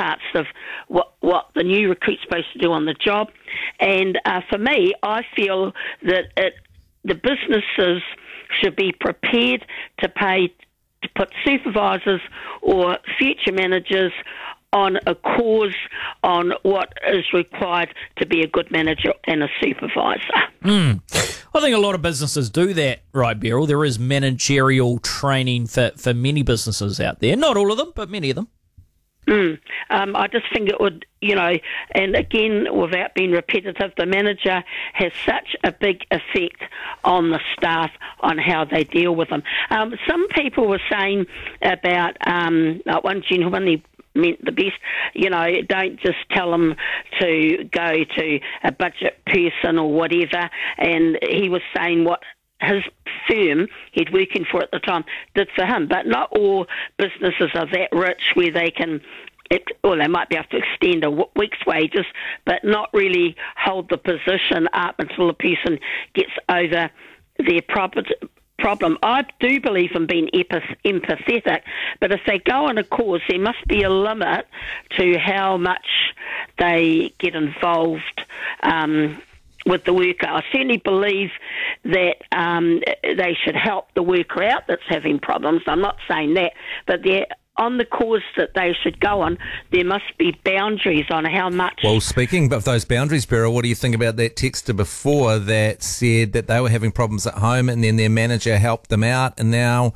parts of what the new recruit's supposed to do on the job. And for me, I feel that the businesses should be prepared to put supervisors or future managers on a course on what is required to be a good manager and a supervisor. I think a lot of businesses do that, right, Beryl? There is managerial training for many businesses out there. Not all of them, but many of them. I just think it would, and again, without being repetitive, the manager has such a big effect on the staff, on how they deal with them. Some people were saying about, one gentleman, he meant the best, don't just tell them to go to a budget person or whatever, and he was saying what his firm he'd working for at the time did for him. But not all businesses are that rich where they can, they might be able to extend a week's wages, but not really hold the position up until the person gets over their problem. I do believe in being empathetic, but if they go on a course, there must be a limit to how much they get involved with the worker. I certainly believe that they should help the worker out that's having problems. I'm not saying that, but on the course that they should go on, there must be boundaries on how much. Well, speaking of those boundaries, Beryl, what do you think about that texter before that said that they were having problems at home and then their manager helped them out and now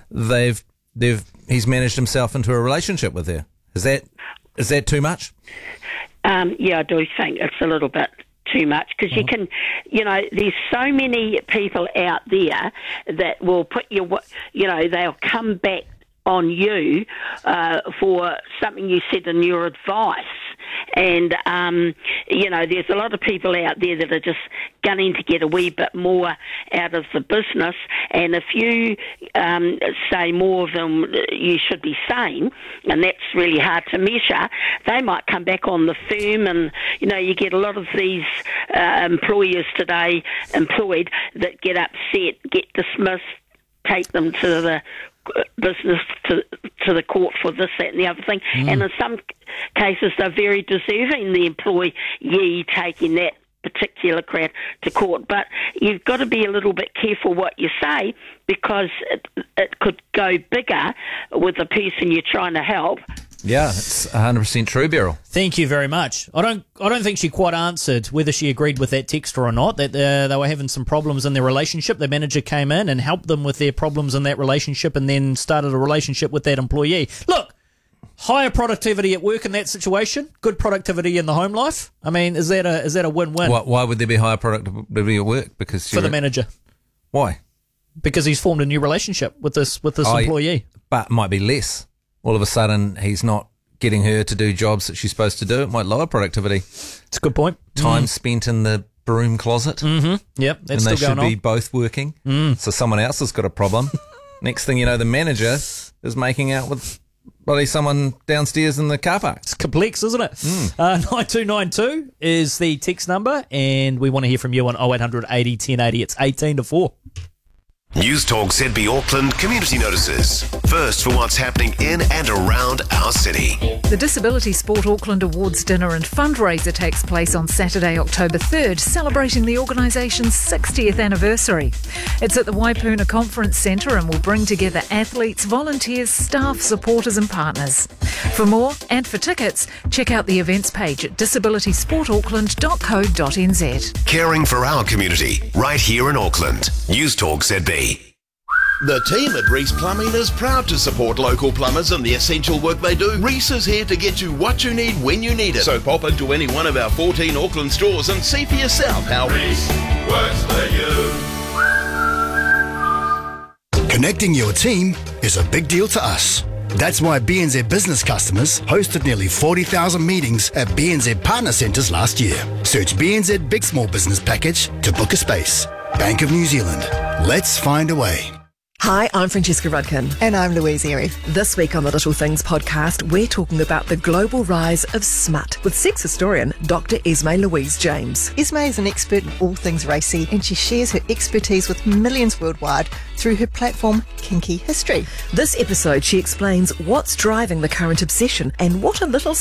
he's managed himself into a relationship with her? Is that too much? Yeah, I do think it's a little bit too much, because you can, there's so many people out there that will put they'll come back on you for something you said in your advice. And, there's a lot of people out there that are just gunning to get a wee bit more out of the business. And if you say more than you should be saying, and that's really hard to measure, they might come back on the firm. And, you get a lot of these employers today employed that get upset, get dismissed, take them to the business to the court for this, that and the other thing. And in some cases they're very deserving, the employee taking that particular crowd to court. But you've got to be a little bit careful what you say, because it could go bigger with the person you're trying to help. Yeah, it's 100% true, Beryl. Thank you very much. I don't think she quite answered whether she agreed with that texter or not, that they were having some problems in their relationship. The manager came in and helped them with their problems in that relationship and then started a relationship with that employee. Look, higher productivity at work in that situation, good productivity in the home life. I mean, is that a win-win? Why would there be higher productivity at work? Because for the manager. Why? Because he's formed a new relationship with this employee. But it might be less. All of a sudden, he's not getting her to do jobs that she's supposed to do. It might lower productivity. It's a good point. Time spent in the broom closet. Mm-hmm. Yep, that's still going on. And they should be both working. So someone else has got a problem. Next thing you know, the manager is making out with someone downstairs in the car park. It's complex, isn't it? 9292 is the text number, and we want to hear from you on 0800 80 1080. It's 18 to 4. News Talk ZB Auckland Community Notices. First for what's happening in and around our city. The Disability Sport Auckland Awards dinner and fundraiser takes place on Saturday, October 3rd, celebrating the organisation's 60th anniversary. It's at the Waipuna Conference Centre and will bring together athletes, volunteers, staff, supporters and partners. For more and for tickets, check out the events page at disabilitysportauckland.co.nz. Caring for our community, right here in Auckland. News Talk ZB. The team at Reese Plumbing is proud to support local plumbers in the essential work they do. Reese is here to get you what you need when you need it. So pop into any one of our 14 Auckland stores and see for yourself how Reese works for you. Connecting your team is a big deal to us. That's why BNZ business customers hosted nearly 40,000 meetings at BNZ Partner Centres last year. Search BNZ Big Small Business Package to book a space. Bank of New Zealand. Let's find a way. Hi, I'm Francesca Rudkin. And I'm Louise Airy. This week on the Little Things podcast, we're talking about the global rise of smut with sex historian Dr. Esme Louise James. Esme is an expert in all things racy, and she shares her expertise with millions worldwide through her platform Kinky History. This episode, she explains what's driving the current obsession and what a little